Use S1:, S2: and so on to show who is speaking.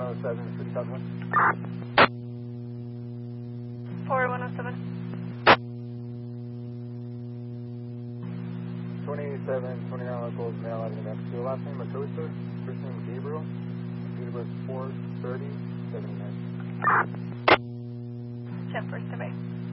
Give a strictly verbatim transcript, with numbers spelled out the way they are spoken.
S1: oh seven, City Southwest.
S2: four one oh seven.
S1: twenty-seven, twenty-nine locals, male out of New Mexico. Last name Acosta, first name Gabriel, date of birth four thirty seventy-nine.
S2: ten four survey.